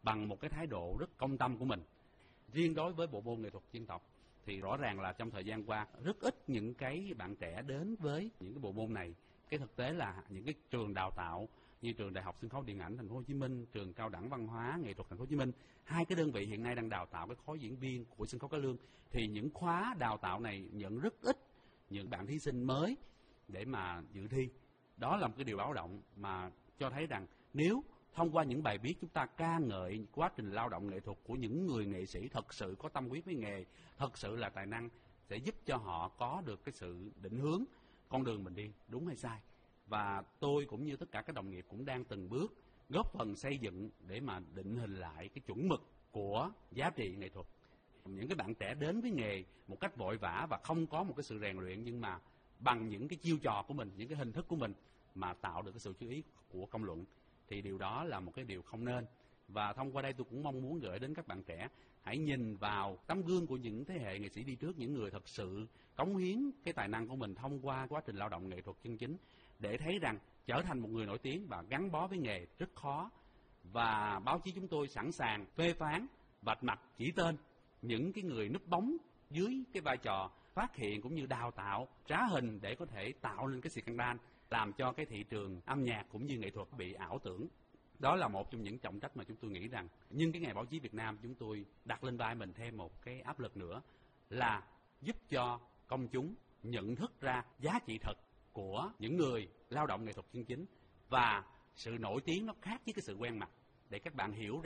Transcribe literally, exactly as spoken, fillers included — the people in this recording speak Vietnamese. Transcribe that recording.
bằng một cái thái độ rất công tâm của mình. Riêng đối với bộ môn nghệ thuật dân tộc thì rõ ràng là trong thời gian qua rất ít những cái bạn trẻ đến với những cái bộ môn này. Cái thực tế là những cái trường đào tạo như trường Đại học Sân khấu Điện ảnh Thành phố Hồ Chí Minh, trường Cao đẳng Văn hóa Nghệ thuật Thành phố Hồ Chí Minh, hai cái đơn vị hiện nay đang đào tạo cái khối diễn viên của sân khấu cải lương, thì những khóa đào tạo này nhận rất ít những bạn thí sinh mới để mà dự thi. Đó là một cái điều báo động mà cho thấy rằng nếu thông qua những bài viết chúng ta ca ngợi quá trình lao động nghệ thuật của những người nghệ sĩ thật sự có tâm huyết với nghề, thật sự là tài năng, sẽ giúp cho họ có được cái sự định hướng con đường mình đi đúng hay sai. Và tôi cũng như tất cả các đồng nghiệp cũng đang từng bước góp phần xây dựng để mà định hình lại cái chuẩn mực của giá trị nghệ thuật. Những cái bạn trẻ đến với nghề một cách vội vã và không có một cái sự rèn luyện, nhưng mà bằng những cái chiêu trò của mình, những cái hình thức của mình mà tạo được cái sự chú ý của công luận, thì điều đó là một cái điều không nên. Và thông qua đây tôi cũng mong muốn gửi đến các bạn trẻ, hãy nhìn vào tấm gương của những thế hệ nghệ sĩ đi trước, những người thật sự cống hiến cái tài năng của mình thông qua quá trình lao động nghệ thuật chân chính, để thấy rằng trở thành một người nổi tiếng và gắn bó với nghề rất khó. Và báo chí chúng tôi sẵn sàng phê phán, vạch mặt, chỉ tên những cái người núp bóng dưới cái vai trò phát hiện cũng như đào tạo trá hình để có thể tạo nên cái scandal, làm cho cái thị trường âm nhạc cũng như nghệ thuật bị ảo tưởng. Đó là một trong những trọng trách mà chúng tôi nghĩ rằng nhưng cái ngày báo chí Việt Nam chúng tôi đặt lên vai mình thêm một cái áp lực nữa, là giúp cho công chúng nhận thức ra giá trị thật của những người lao động nghệ thuật chân chính, và sự nổi tiếng nó khác với cái sự quen mặt, để các bạn hiểu